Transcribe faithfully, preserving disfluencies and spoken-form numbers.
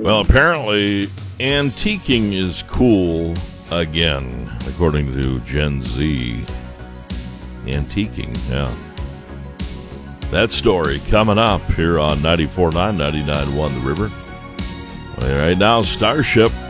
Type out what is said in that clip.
Well, apparently, antiquing is cool again, according to Gen Z. Antiquing, yeah. That story coming up here on ninety-four point nine, ninety-nine point one The River. All right, now, Starship